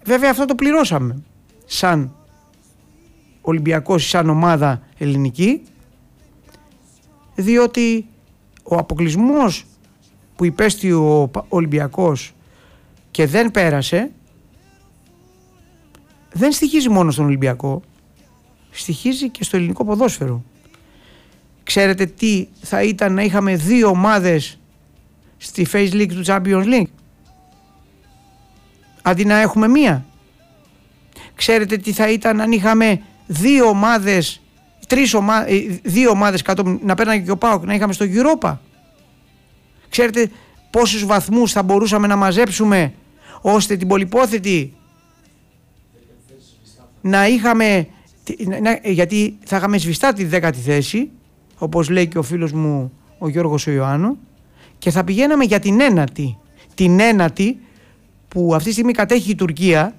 Βέβαια αυτό το πληρώσαμε σαν Ολυμπιακός, σαν ομάδα ελληνική, διότι ο αποκλεισμός που υπέστη ο Ολυμπιακός και δεν πέρασε δεν στοιχίζει μόνο στον Ολυμπιακό, στοιχίζει και στο ελληνικό ποδόσφαιρο. Ξέρετε τι θα ήταν να είχαμε 2 ομάδες στη Face League του Champions League αντί να έχουμε 1? Ξέρετε τι θα ήταν αν είχαμε 2 ομάδες, 2 ομάδες κάτω να παίρναγε και ο ΠΑΟΚ, να είχαμε στο Europa? Ξέρετε πόσους βαθμούς θα μπορούσαμε να μαζέψουμε ώστε την πολυπόθετη να είχαμε, γιατί θα είχαμε σβηστά τη 10η θέση, όπως λέει και ο φίλος μου ο Γιώργος ο Ιωάννου, και θα πηγαίναμε για την 9η. Την 9η που αυτή τη στιγμή κατέχει η Τουρκία,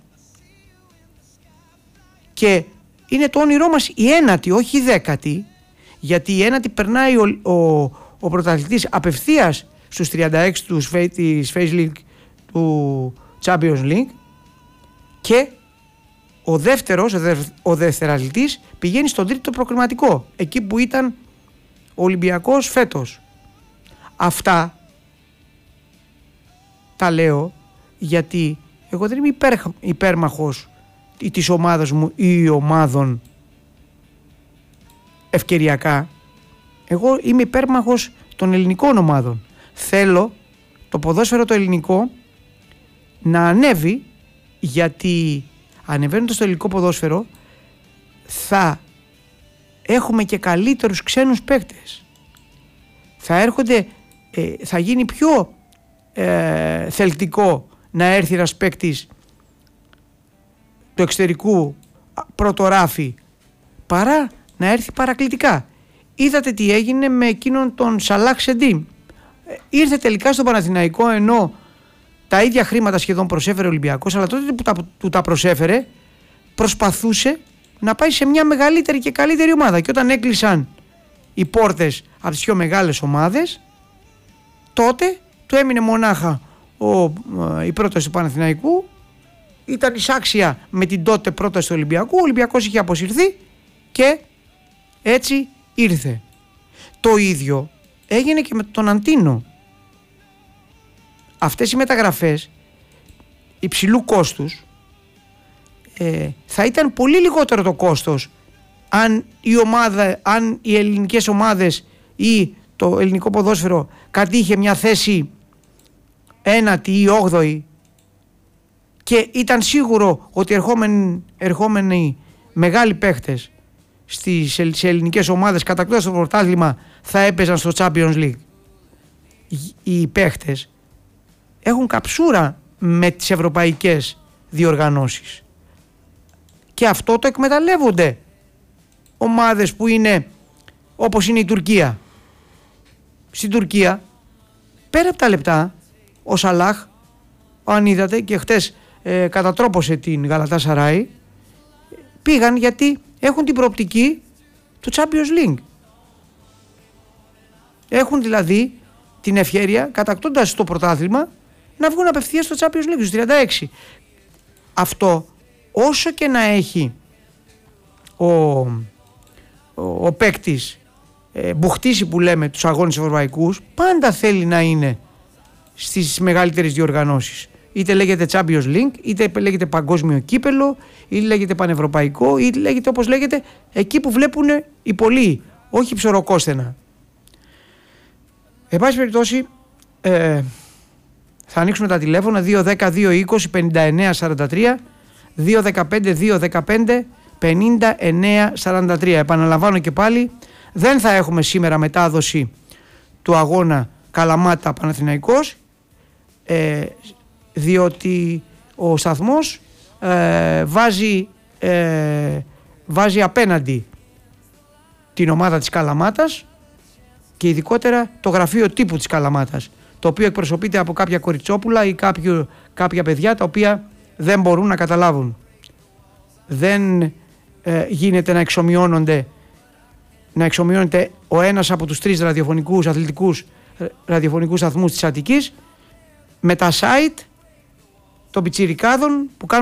και είναι το όνειρό μας η 9η, όχι η 10η, γιατί η 9η περνάει ο πρωταθλητής απευθείας στους 36 της Face League του Champions League, και ο δεύτερος, ο δευτεραθλητής πηγαίνει στον τρίτο προκριματικό, εκεί που ήταν ο Ολυμπιακός φέτος. Αυτά τα λέω γιατί εγώ δεν είμαι υπέρμαχος της ομάδας μου ή ομάδων ευκαιριακά. Εγώ είμαι υπέρμαχος των ελληνικών ομάδων. Θέλω το ποδόσφαιρο το ελληνικό να ανέβει, γιατί ανεβαίνοντας το ελληνικό ποδόσφαιρο θα έχουμε και καλύτερους ξένους παίκτες. Θα γίνει πιο θελκτικό να έρθει ένας παίκτης του εξωτερικού πρώτο ράφι παρά να έρθει παρακλητικά. Είδατε τι έγινε με εκείνον τον Σαλάχ Σεντίμ. Ήρθε τελικά στον Παναθηναϊκό, ενώ τα ίδια χρήματα σχεδόν προσέφερε ο Ολυμπιακός, αλλά τότε που του τα προσέφερε προσπαθούσε να πάει σε μια μεγαλύτερη και καλύτερη ομάδα, και όταν έκλεισαν οι πόρτες από τις πιο μεγάλες ομάδες, τότε του έμεινε μονάχα η πρόταση του Παναθηναϊκού, ήταν εισάξια με την τότε πρόταση του Ολυμπιακού, ο Ολυμπιακός είχε αποσυρθεί και έτσι ήρθε. Το ίδιο έγινε και με τον Αντίνο. Αυτές οι μεταγραφές υψηλού κόστους, θα ήταν πολύ λιγότερο το κόστος αν οι ελληνικές ομάδες ή το ελληνικό ποδόσφαιρο κατήχε μια θέση 9η ή 8η και ήταν σίγουρο ότι ερχόμενοι μεγάλοι παίχτες σε ελληνικές ομάδες κατακτώντας το πρωτάθλημα θα έπαιζαν στο Champions League. Οι παίχτες έχουν καψούρα με τις ευρωπαϊκές διοργανώσεις και αυτό το εκμεταλλεύονται ομάδες που είναι όπως είναι η Τουρκία. Στην Τουρκία, πέρα από τα λεπτά, ο Σαλάχ, αν είδατε, και χτες κατατρόπωσε την Γαλατάσαράι, πήγαν γιατί έχουν την προοπτική του Champions League. Έχουν δηλαδή την ευκαιρία, κατακτώντας το πρωτάθλημα, να βγουν απευθείας στο Champions League, στους 36. Αυτό, όσο και να έχει ο παίκτης μπουχτίσει που λέμε τους αγώνες ευρωπαϊκούς, πάντα θέλει να είναι στις μεγαλύτερες διοργανώσεις. Είτε λέγεται Champions League, είτε λέγεται παγκόσμιο κύπελο, είτε λέγεται πανευρωπαϊκό, είτε λέγεται όπως λέγεται εκεί που βλέπουν οι πολλοί, όχι ψωροκόσθενα. Εν πάση περιπτώσει, θα ανοίξουμε τα τηλέφωνα 210-220-59-43, 215-215-59-43. Επαναλαμβάνω και πάλι, δεν θα έχουμε σήμερα μετάδοση του αγώνα Καλαμάτα Παναθηναϊκός, διότι ο σταθμός βάζει απέναντι την ομάδα της Καλαμάτας και ειδικότερα το γραφείο τύπου της Καλαμάτας, το οποίο εκπροσωπείται από κάποια κοριτσόπουλα ή κάποια παιδιά τα οποία δεν μπορούν να καταλάβουν. Δεν γίνεται να εξομοιώνεται ο ένας από τους 3 ραδιοφωνικούς σταθμούς της Αττικής με τα site των πιτσιρικάδων που κάνουν